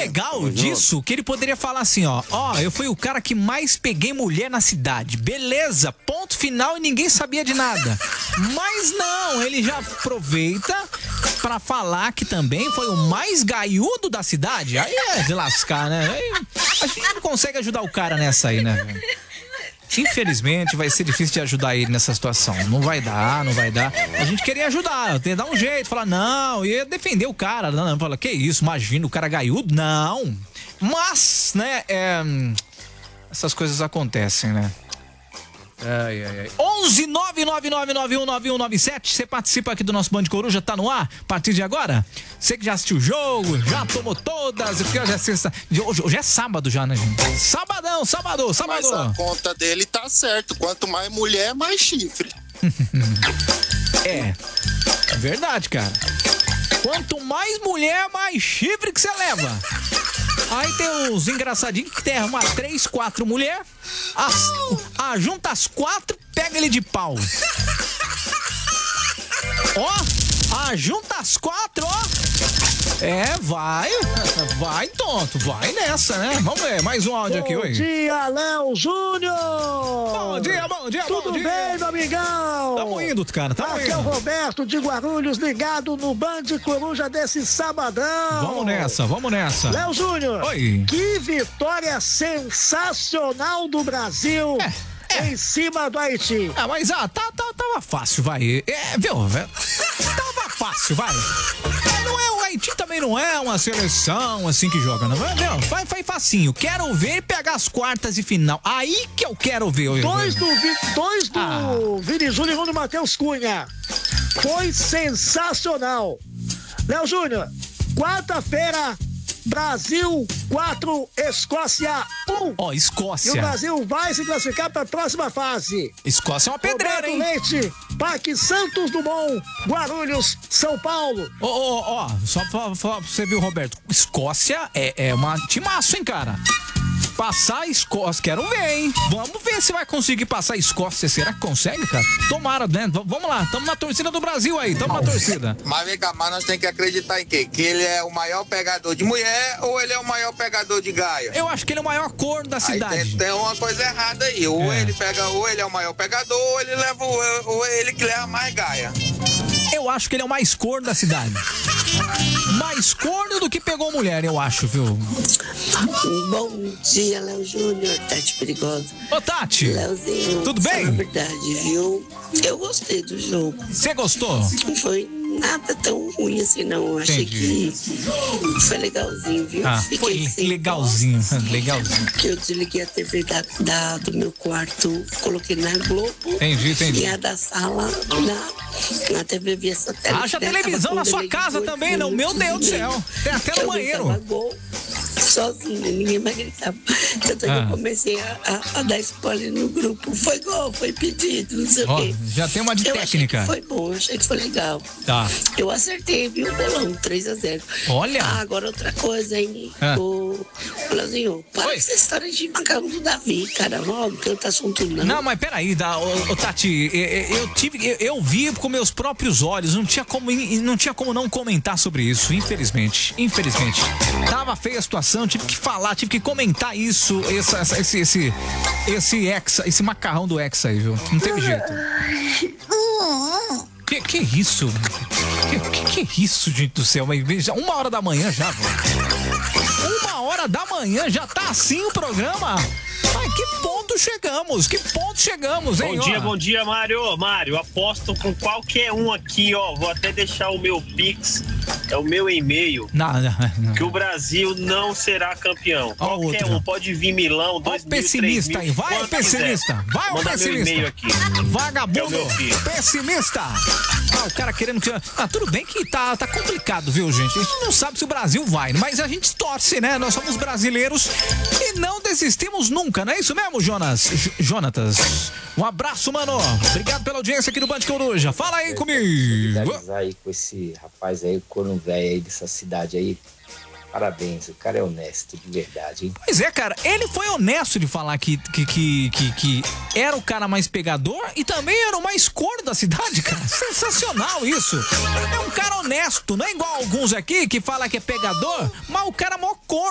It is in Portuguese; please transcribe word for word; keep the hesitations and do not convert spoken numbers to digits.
legal disso que ele poderia falar assim, ó, ó, eu fui o cara que mais peguei mulher na cidade, beleza, ponto final e ninguém sabia de nada. Mas não, ele já aproveita pra falar que também foi o mais gaiudo da cidade. Aí é de lascar, né? Aí, a gente não consegue ajudar o cara nessa aí, né? Infelizmente vai ser difícil de ajudar ele nessa situação. Não vai dar, não vai dar. A gente queria ajudar, dar um jeito, falar, não, ia defender o cara. Não, não, fala, que isso, imagina, o cara gaiudo? Não. Mas, né, é, essas coisas acontecem, né? Ai, ai, ai. onze nove nove nove nove um nove um nove sete. Você participa aqui do nosso Band Coruja, tá no ar a partir de agora? Você que já assistiu o jogo, já tomou todas, porque hoje é sexta. Hoje, hoje é sábado já, né, gente? Sabadão, sábado, sábado. Mas a conta dele tá certo. Quanto mais mulher, mais chifre. É, verdade, cara. Quanto mais mulher, mais chifre que você leva. Aí tem uns engraçadinhos que tem uma três, quatro mulher, as, a, junta as quatro, pega ele de pau. Ó, a junta as quatro, ó. É, vai, vai tonto, vai nessa, né? Vamos ver, mais um áudio aqui, oi. Bom dia, Léo Júnior! Bom dia, bom dia, Tudo bom dia. Tudo bem, meu amigão? Tamo indo, cara, tamo Aqui indo. é o Roberto de Guarulhos, ligado no Band Coruja desse sabadão. Vamos nessa, vamos nessa. Léo Júnior, oi. Que vitória sensacional do Brasil. É. Em cima do Haiti. Ah, mas ah, tá, tá, tava fácil, vai. É, viu? Tava fácil, vai. É, não é, o Haiti também não é uma seleção assim que joga, não é? Viu? Vai, vai facinho. Quero ver pegar as quartas e final. Aí que eu quero ver. Dois do, dois do ah. Vini Júnior e um do Matheus Cunha. Foi sensacional. Léo Júnior, quarta-feira, Brasil quatro, Escócia um. Ó, oh, Escócia. E o Brasil vai se classificar para a próxima fase. Escócia é uma pedreira, hein? Leite, Parque Santos Dumont, Guarulhos, São Paulo. Ó, ó, ó, só pra, pra você ver, Roberto, Escócia é, é uma timaço, hein, cara? Passar a Escócia, quero ver, hein? Vamos ver se vai conseguir passar a Escócia. Será que consegue, cara? Tomara, né? V vamos lá, tamo na torcida do Brasil aí, tamo na torcida. Mas vem cá, mas nós temos que acreditar em quê? Que ele é o maior pegador de mulher ou ele é o maior pegador de gaia? Eu acho que ele é o maior corno da cidade. Aí tem, tem uma coisa errada aí. Ou é. ele pega, ou ele é o maior pegador, ou ele leva, ou é ele que leva mais gaia. Eu acho que ele é o mais corno da cidade. Mais corno do que pegou mulher, eu acho, viu? Bom dia, Léo Júnior, Tati Perigosa. Ô, Tati! Léozinho, tudo bem? Na verdade, viu? Eu gostei do jogo. Você gostou? Não foi nada tão ruim assim, não. Eu achei Entendi. que foi legalzinho, viu? Ah, Fiquei foi sem legalzinho, voz, legalzinho. que eu desliguei a T V da, da, do meu quarto, coloquei na Globo. Entendi, entendi. E a da sala na, na T V via satélite. Haja televisão na sua casa também, não? Meu Deus do céu. Tem até no banheiro. Gol, sozinha, ninguém mais gritava. Tanto ah. que eu comecei a, a, a dar spoiler no grupo. Foi gol, foi pedido, não sei oh, o quê. Já tem uma de eu técnica. Achei que foi bom, eu achei que foi legal. Tá. Eu acertei, viu, o bolão, três a zero. Olha. Ah, agora outra coisa, hein? Ah. O Leozinho, para Oi. com essa história de macarrão do Davi, cara. Não canta assunto, não. Não, mas peraí, da, ô, ô, Tati, eu, eu tive, eu, eu vi com meus próprios olhos, não tinha como, não tinha como não comentar sobre isso, infelizmente. Infelizmente. Tava feia a situação, tive que falar, tive que comentar isso, essa, essa, esse, esse, esse hexa, esse macarrão do hexa aí, viu? Não teve jeito. Que, que isso? Que, que, que isso, gente do céu? Uma hora da manhã já, velho. Uma hora da manhã já tá assim o programa? Ai, que ponto chegamos? Que ponto chegamos, hein? Bom dia, ó. bom dia, Mário. Mário, aposto com qualquer um aqui, ó. Vou até deixar o meu Pix, é o meu e-mail. Não, não, não. Que o Brasil não será campeão. Ó, qualquer outro. um, pode vir Milão, dois mil, pessimista aí, vai pessimista. Quiser. Vai o Manda pessimista. meu e-mail aqui. Vagabundo, é pessimista. Ah, o cara querendo que... Ah, tudo bem que tá, tá complicado, viu, gente? A gente não sabe se o Brasil vai, mas a gente torce, né? Nós somos brasileiros e não desistimos nunca, não é isso mesmo, Jonas? J Jonatas. Um abraço, mano. Obrigado pela audiência aqui do Band Coruja. Fala aí comigo. Finalizar aí com esse rapaz aí, o corno velho aí dessa cidade aí. Parabéns, o cara é honesto, de verdade, hein? Pois é, cara, ele foi honesto de falar que, que, que, que, que era o cara mais pegador e também era o mais corno da cidade, cara. Sensacional isso. É um cara honesto, não é igual alguns aqui que fala que é pegador, mas o cara é mó corno.